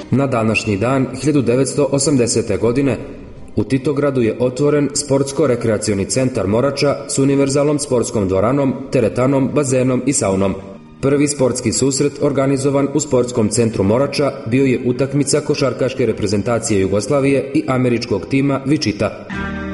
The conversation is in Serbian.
Na današnji dan 1980. godine u Titogradu je otvoren Sportsko-rekreacioni centar Morača s univerzalnom sportskom dvoranom, teretanom, bazenom i saunom. Prvi sportski susret organizovan u Sportskom centru Morača bio je utakmica košarkaške reprezentacije Jugoslavije i američkog tima Vičita.